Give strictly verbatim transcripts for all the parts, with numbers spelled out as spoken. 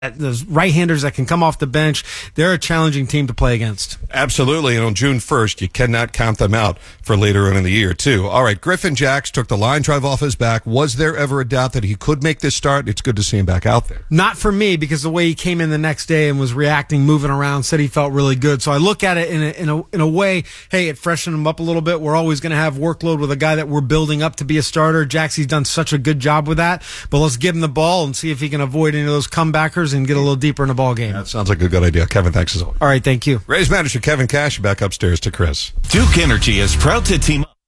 those right-handers that can come off the bench. They're a challenging team to play against. Absolutely, and on June first, you cannot count them out for later on in the year, too. All right, Griffin Jacks took the line drive off his back. Was there ever a doubt that he could make this start? It's good to see him back out there. Not for me, because the way he came in the next day and was reacting, moving around, said he felt really good. So I look at it in a, in a, in a way, hey, it freshened him up a little bit. We're always going to have workload with a guy that we're building up to be a starter. Jacksy's done such a good job with that, but let's give him the ball and see if he can avoid any of those comebackers and get a little deeper in the ball game. That sounds like a good idea. Kevin, thanks as always. All right, thank you. Rays manager Kevin Cash, back upstairs to Chris. Duke Energy is proud to team up.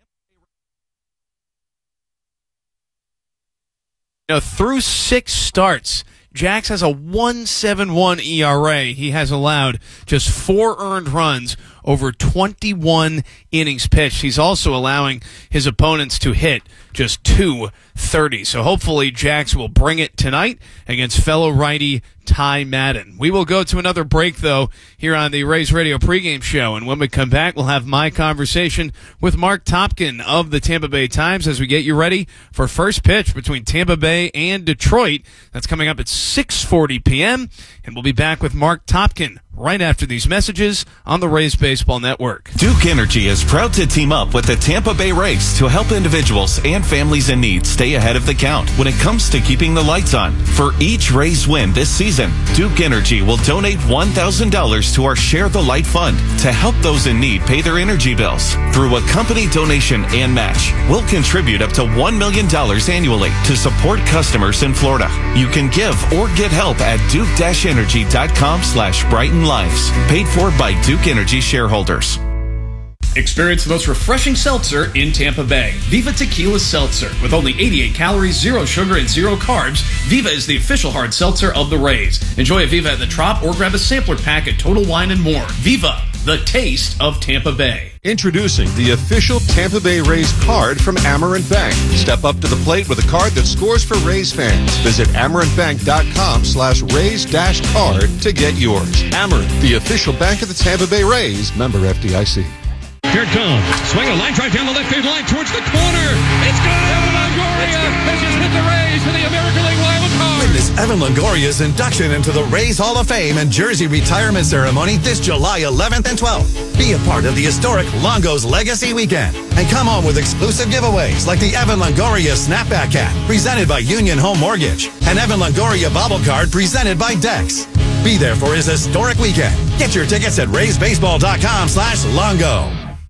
You know, through six starts, Jacks has a one point seven one E R A. He has allowed just four earned runs over twenty-one innings pitched. He's also allowing his opponents to hit just two thirty. So hopefully Jacks will bring it tonight against fellow righty Ty Madden. We will go to another break, though, here on the Rays Radio pregame show. And when we come back, we'll have my conversation with Mark Topkin of the Tampa Bay Times as we get you ready for first pitch between Tampa Bay and Detroit. That's coming up at six forty p.m. And we'll be back with Mark Topkin right after these messages on the Rays Baseball Network. Duke Energy is proud to team up with the Tampa Bay Rays to help individuals and families in need stay ahead of the count when it comes to keeping the lights on. For each Rays win this season, Duke Energy will donate one thousand dollars to our Share the Light Fund to help those in need pay their energy bills. Through a company donation and match, we'll contribute up to one million dollars annually to support customers in Florida. You can give or get help at duke energy dot com slash brighten lives. Paid for by Duke Energy shareholders. Experience the most refreshing seltzer in Tampa Bay. Viva Tequila Seltzer. With only eighty-eight calories, zero sugar, and zero carbs, Viva is the official hard seltzer of the Rays. Enjoy a Viva at the Trop or grab a sampler pack at Total Wine and More. Viva, the taste of Tampa Bay. Introducing the official Tampa Bay Rays card from Amerant Bank. Step up to the plate with a card that scores for Rays fans. Visit amerant bank dot com slash Rays dash card to get yours. Amerant, the official bank of the Tampa Bay Rays. Member F D I C. Here it comes. Swing a line drive down the left field line towards the corner. It's good. Evan Longoria has just hit the Rays for the American League wild card. Witness Evan Longoria's induction into the Rays Hall of Fame and jersey retirement ceremony this July eleventh and twelfth. Be a part of the historic Longo's Legacy Weekend and come home with exclusive giveaways like the Evan Longoria Snapback Hat presented by Union Home Mortgage and Evan Longoria Bobble Card presented by Dex. Be there for his historic weekend. Get your tickets at rays baseball dot com slash Longo.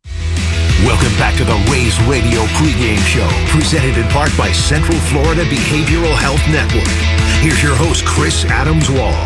Welcome back to the Rays Radio pregame show, presented in part by Central Florida Behavioral Health Network. Here's your host, Chris Adams-Wall.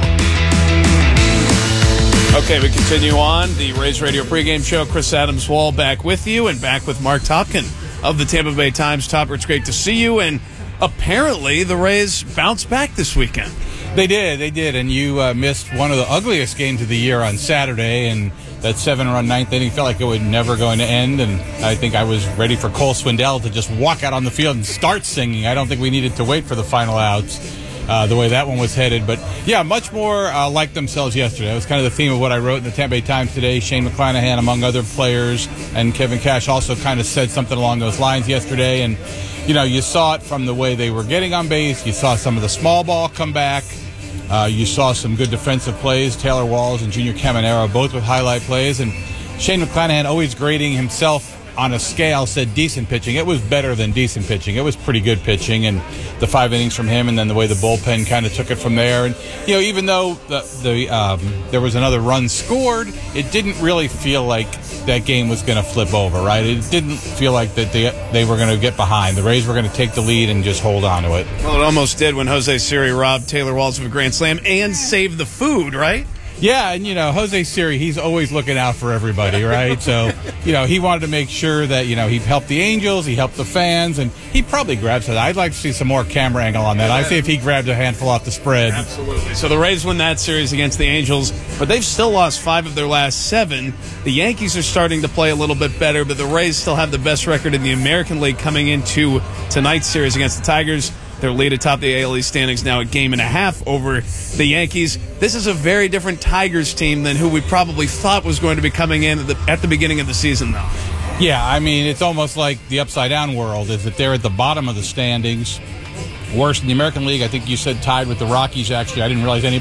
Okay, we continue on the Rays Radio pregame show. Chris Adams-Wall back with you and back with Mark Topkin of the Tampa Bay Times. Topper, it's great to see you. And apparently the Rays bounced back this weekend. They did, they did. And you uh, missed one of the ugliest games of the year on Saturday, and that seven-run ninth inning felt like it was never going to end, and I think I was ready for Cole Swindell to just walk out on the field and start singing. I don't think we needed to wait for the final outs, uh, the way that one was headed. But, yeah, much more uh, like themselves yesterday. That was kind of the theme of what I wrote in the Tampa Bay Times today. Shane McClanahan, among other players, and Kevin Cash also kind of said something along those lines yesterday. And, you know, you saw it from the way they were getting on base. You saw some of the small ball come back. Uh, you saw some good defensive plays. Taylor Walls and Junior Caminero both with highlight plays. And Shane McClanahan, always grading himself on a scale, said decent pitching. It was better than decent pitching. It was pretty good pitching. And the five innings from him, and then the way the bullpen kind of took it from there. And, you know, even though the, the um, there was another run scored, it didn't really feel like that game was going to flip over, right? It didn't feel like that they, they were going to get behind. The Rays were going to take the lead and just hold on to it. Well, it almost did when Jose Siri robbed Taylor Walls of a grand slam and saved the food, right? Yeah, and, you know, Jose Siri, he's always looking out for everybody, right? So, you know, he wanted to make sure that, you know, he helped the Angels, he helped the fans, and he probably grabbed it. I'd like to see some more camera angle on that. I'd see if he grabbed a handful off the spread. Absolutely. So the Rays win that series against the Angels, but they've still lost five of their last seven. The Yankees are starting to play a little bit better, but the Rays still have the best record in the American League coming into tonight's series against the Tigers. Their lead atop the A L East standings now a game and a half over the Yankees. This is a very different Tigers team than who we probably thought was going to be coming in at the, at the beginning of the season, though. Yeah, I mean, it's almost like the upside-down world, is that they're at the bottom of the standings. worst in the American League. I think you said tied with the Rockies, actually. I didn't realize any